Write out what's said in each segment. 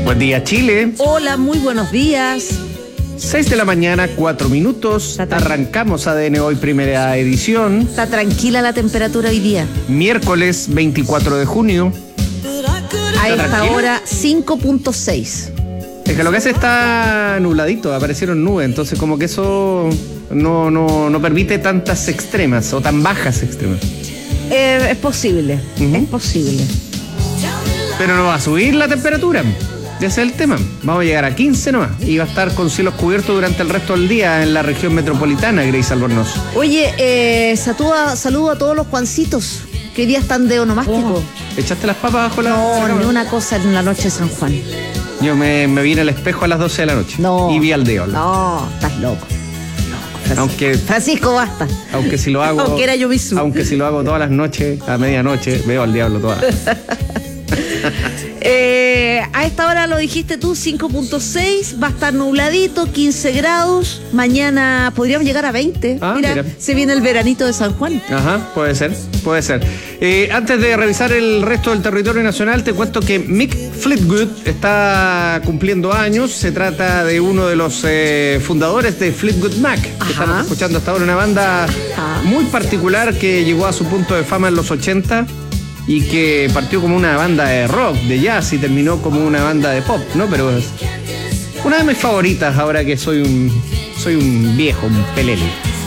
Buen día, Chile. Hola, muy buenos días. 6 de la mañana, 4 minutos. Arrancamos ADN hoy, primera edición. Está tranquila la temperatura hoy día. Miércoles 24 de junio. A esta tranquilo? hora 5.6. Es que lo que hace está nubladito, aparecieron nubes, entonces como que eso no permite tantas extremas o tan bajas extremas. Es posible, es posible. Pero no va a subir la temperatura. Ese es el tema. Vamos a llegar a 15 nomás. Y va a estar con cielos cubiertos durante el resto del día en la región metropolitana, Grace Albornoz. Oye, saludo a todos los Juancitos que hoy día están de onomástico. ¿Echaste las papas bajo la...? No, ni una cosa en la noche de San Juan. Yo me vi en el espejo a las 12 de la noche. No. Y vi al dedo. No, estás loco. Aunque, Francisco, basta. aunque si lo hago... Aunque era Yobisu. Aunque si lo hago todas las noches, a medianoche, veo al diablo todas. A esta hora lo dijiste tú, 5.6, va a estar nubladito, 15 grados, mañana podríamos llegar a 20. Mira, se viene el veranito de San Juan. Ajá, puede ser. Antes de revisar el resto del territorio nacional, te cuento que Mick Fleetwood está cumpliendo años. Se trata de uno de los fundadores de Fleetwood Mac, que estamos escuchando hasta ahora, una banda muy particular que llegó a su punto de fama en los 80. Y que partió como una banda de rock, de jazz, y terminó como una banda de pop, ¿no? Pero es una de mis favoritas ahora que soy un viejo, un pelele.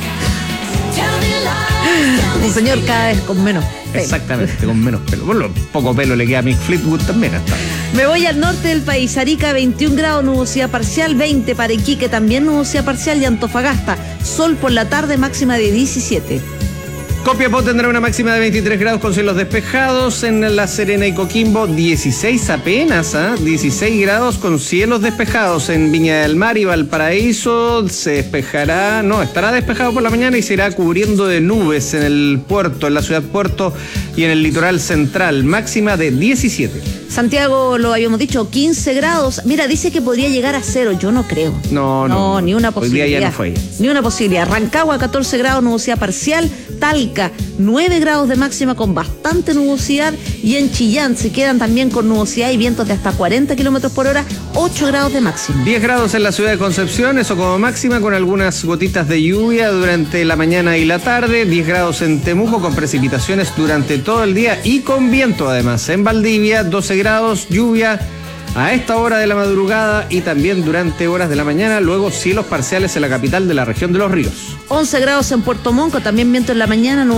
Un señor cada vez con menos pelo. Exactamente, con menos pelo. Bueno, poco pelo le queda a Mick Fleetwood también hasta. Me voy al norte del país. Arica, 21 grados, nubosidad parcial, 20 para Iquique, también nubosidad parcial, y Antofagasta, sol por la tarde, máxima de 17. Copiapó tendrá una máxima de 23 grados con cielos despejados. En La Serena y Coquimbo, 16 apenas, 16 grados con cielos despejados. En Viña del Mar y Valparaíso estará despejado por la mañana y se irá cubriendo de nubes en el puerto, en la ciudad puerto y en el litoral central. Máxima de 17. Santiago, lo habíamos dicho, 15 grados. Mira, dice que podría llegar a 0. Yo no creo. No, ni una posibilidad. Hoy día ya no fue. Ni una posibilidad. Rancagua, 14 grados, nubosidad parcial. Talca, 9 grados de máxima con bastante nubosidad. Y en Chillán se quedan también con nubosidad y vientos de hasta 40 kilómetros por hora, 8 grados de máxima. 10 grados en la ciudad de Concepción, eso como máxima, con algunas gotitas de lluvia durante la mañana y la tarde. 10 grados en Temuco, con precipitaciones durante todo el día y con viento además. En Valdivia, 12 grados, lluvia a esta hora de la madrugada y también durante horas de la mañana. Luego cielos parciales en la capital de la región de Los Ríos. 11 grados en Puerto Montt, también viento en la mañana.